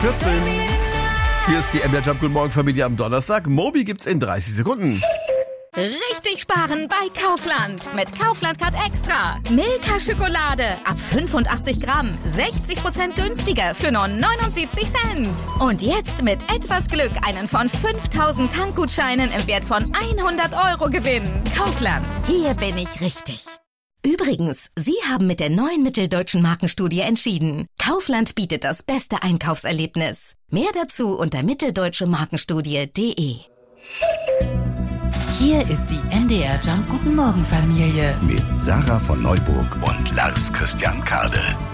14. Hier ist die MDR Jump. Guten Morgen, Familie am Donnerstag. Moby gibt's in 30 Sekunden. Richtig sparen bei Kaufland. Mit Kaufland Card Extra. Milka Schokolade ab 85 Gramm. 60% günstiger für nur 79 Cent. Und jetzt mit etwas Glück einen von 5000 Tankgutscheinen im Wert von 100 Euro gewinnen. Kaufland. Hier bin ich richtig. Übrigens, Sie haben mit der neuen Mitteldeutschen Markenstudie entschieden. Kaufland bietet das beste Einkaufserlebnis. Mehr dazu unter mitteldeutschemarkenstudie.de. Hier ist die MDR Jump Guten Morgen Familie mit Sarah von Neuburg und Lars Christian Kade.